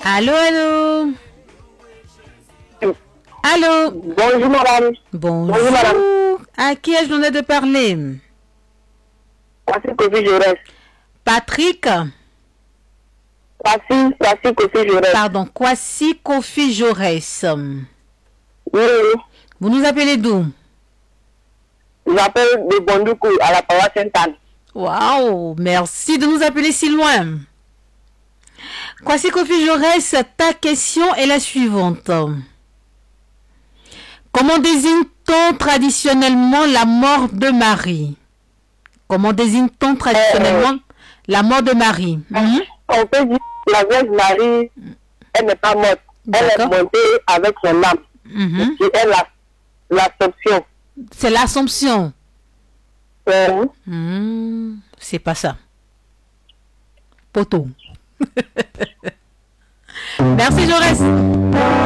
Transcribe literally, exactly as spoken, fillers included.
Allô, allô. Allô. Bonjour madame. Bonjour. Bonjour madame. À qui ai-je demandé de parler? Voici Kofi Jaurès. Patrick. Voici, voici Kofi Jaurès. Pardon, Kwasi Kofi Jaurès. Oui, oui. Vous nous appelez d'où? J'appelle de Bondoukou à la paroisse Sainte-Anne. Waouh, merci de nous appeler si loin. Kwasi Kofi Jaurès, ta question est la suivante. Comment désigne-t-on traditionnellement la mort de Marie? Comment désigne-t-on traditionnellement euh, la mort de Marie? Mmh. On peut dire que la Vierge Marie, elle n'est pas morte. Elle est montée avec son âme. Mmh. Et elle a l'Assomption. C'est l'Assomption. Euh. Mmh. C'est pas ça. Poto. Merci Jaurès.